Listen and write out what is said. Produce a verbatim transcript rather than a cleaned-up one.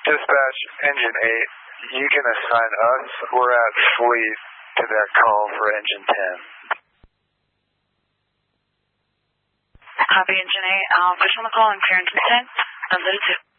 Dispatch, Engine eight, you can assign us or at Fleet to that call for Engine ten. Copy, Engine eight. Um, just on the call and clearance ten. I'll let it do.